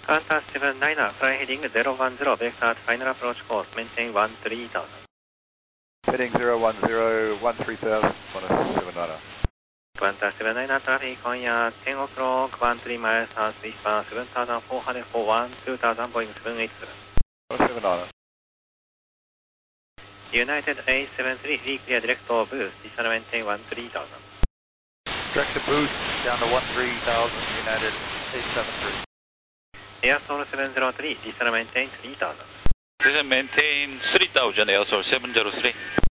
Qantas 7-9er, fly heading 010, vector at final approach course, maintain 13,000. Heading 010, 13,000, 79er. Qantas 7-9er, traffic on ya 10 o'clock, 13 miles southeastbound, 7,400 for 2000, Boeing 787. 79er. United A73, reclear direct to boost, descend maintain 13,000. Direct to boost, down to 13,000, United A73. Air Soul 703, descend maintain 3000. Descend maintain 3000, Air Soul 703.